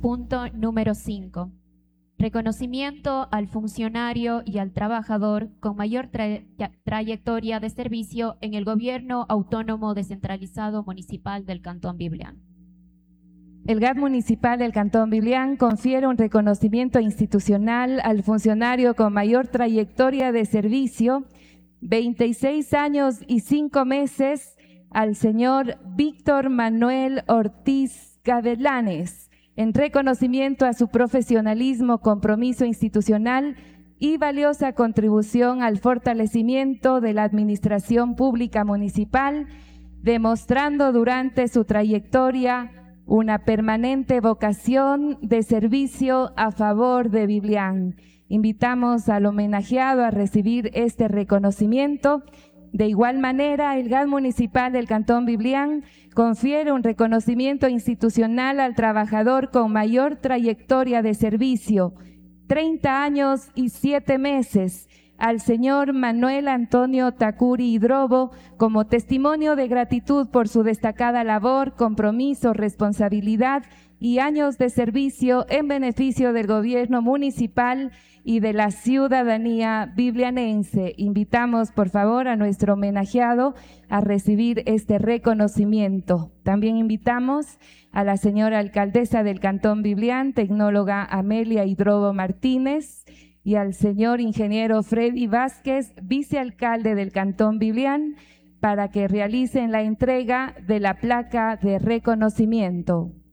Punto número 5. Reconocimiento al funcionario y al trabajador con mayor trayectoria de servicio en el Gobierno Autónomo Descentralizado Municipal del Cantón Biblián. El GAT municipal del Cantón Biblián confiere un reconocimiento institucional al funcionario con mayor trayectoria de servicio, 26 años y 5 meses, al señor Víctor Manuel Ortiz Gavilanes, en reconocimiento a su profesionalismo, compromiso institucional y valiosa contribución al fortalecimiento de la administración pública municipal, demostrando durante su trayectoria una permanente vocación de servicio a favor de Biblián. Invitamos al homenajeado a recibir este reconocimiento. De igual manera, el GAT municipal del Cantón Biblián confiere un reconocimiento institucional al trabajador con mayor trayectoria de servicio, 30 años y 7 meses, al señor Manuel Antonio Tacuri Hidrobo, como testimonio de gratitud por su destacada labor, compromiso, responsabilidad y años de servicio en beneficio del gobierno municipal y de la ciudadanía biblianense. Invitamos, por favor, a nuestro homenajeado a recibir este reconocimiento. También invitamos a la señora alcaldesa del Cantón Biblián, tecnóloga Amelia Hidrobo Martínez, y al señor ingeniero Freddy Vázquez, vicealcalde del Cantón Biblián, para que realicen la entrega de la placa de reconocimiento.